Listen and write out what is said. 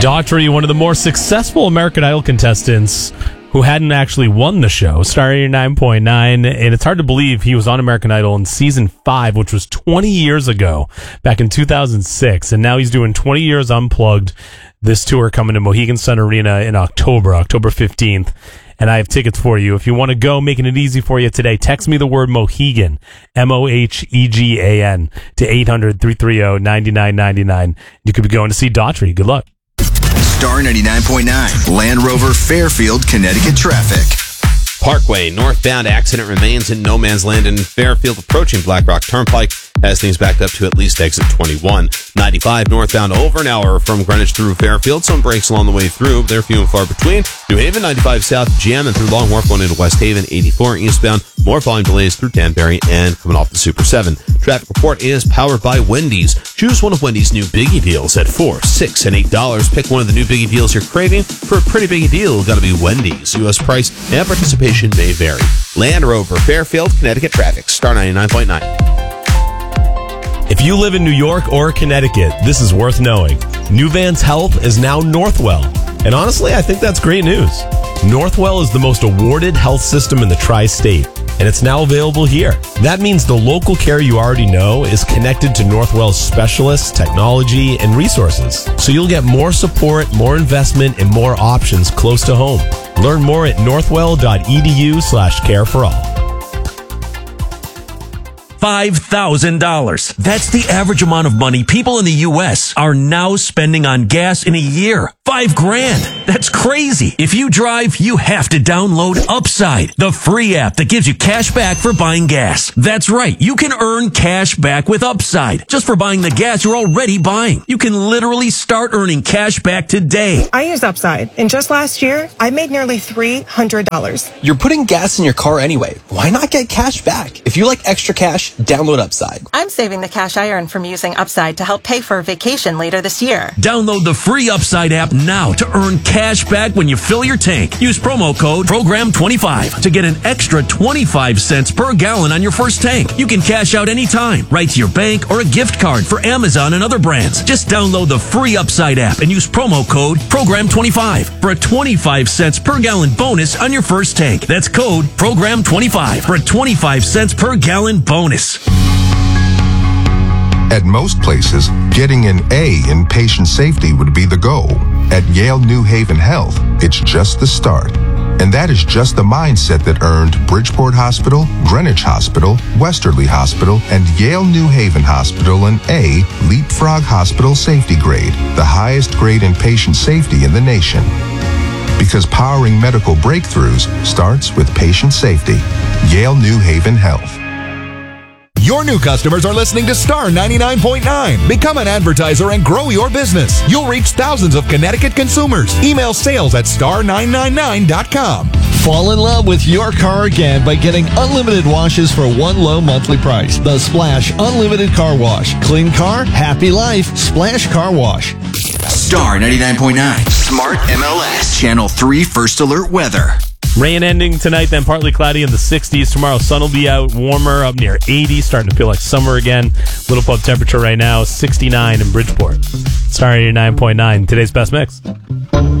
Daughtry, one of the more successful American Idol contestants who hadn't actually won the show, Star 89.9, and it's hard to believe he was on American Idol in season 5, which was 20 years ago, back in 2006, and now he's doing 20 years unplugged. This tour coming to Mohegan Sun Arena in October 15th, and I have tickets for you. If you want to go, making it easy for you today, text me the word Mohegan, Mohegan, to 800-330-9999. You could be going to see Daughtry. Good luck. Star 99.9, Land Rover, Fairfield, Connecticut traffic. Parkway, northbound accident remains in no man's land in Fairfield approaching Black Rock Turnpike as things backed up to at least exit 21. 95 northbound over an hour from Greenwich through Fairfield. Some breaks along the way through. They're few and far between. New Haven, 95 south, jamming through Long Wharf going into West Haven. 84 eastbound. More volume delays through Danbury and coming off the Super 7. Traffic report is powered by Wendy's. Choose one of Wendy's new Biggie Deals at $4, $6, and $8. Pick one of the new Biggie Deals you're craving. For a pretty Biggie deal, gotta be Wendy's. U.S. price and participation may vary. Land Rover, Fairfield, Connecticut traffic. Star 99.9. If you live in New York or Connecticut, this is worth knowing. Nuvance Health is now Northwell. And honestly, I think that's great news. Northwell is the most awarded health system in the tri-state, and it's now available here. That means the local care you already know is connected to Northwell's specialists, technology, and resources. So you'll get more support, more investment, and more options close to home. Learn more at northwell.edu/careforall. $5,000. That's the average amount of money people in the U.S. are now spending on gas in a year. $5,000. That's crazy. If you drive, you have to download Upside, the free app that gives you cash back for buying gas. That's right. You can earn cash back with Upside just for buying the gas you're already buying. You can literally start earning cash back today. I use Upside, and just last year, I made nearly $300. You're putting gas in your car anyway. Why not get cash back? If you like extra cash, download Upside. I'm saving the cash I earn from using Upside to help pay for a vacation later this year. Download the free Upside app now to earn cash back when you fill your tank. Use promo code PROGRAM25 to get an extra 25 cents per gallon on your first tank. You can cash out anytime, right to your bank or a gift card for Amazon and other brands. Just download the free Upside app and use promo code PROGRAM25 for a 25 cents per gallon bonus on your first tank. That's code PROGRAM25 for a 25 cents per gallon bonus. At most places, getting an A in patient safety would be the goal. At Yale New Haven Health, it's just the start. And that is just the mindset that earned Bridgeport Hospital, Greenwich Hospital, Westerly Hospital, and Yale New Haven Hospital an A Leapfrog Hospital Safety Grade, the highest grade in patient safety in the nation. Because powering medical breakthroughs starts with patient safety. Yale New Haven Health. Your new customers are listening to Star 99.9. Become an advertiser and grow your business. You'll reach thousands of Connecticut consumers. Email sales at star999.com. Fall in love with your car again by getting unlimited washes for one low monthly price. The Splash Unlimited Car Wash. Clean car, happy life. Splash Car Wash. Star 99.9, Smart MLS, Channel 3 First Alert Weather. Rain ending tonight, then partly cloudy in the 60s. Tomorrow, sun will be out, warmer, up near 80, starting to feel like summer again. Little pub temperature right now, 69 in Bridgeport. Star 89.9, today's best mix.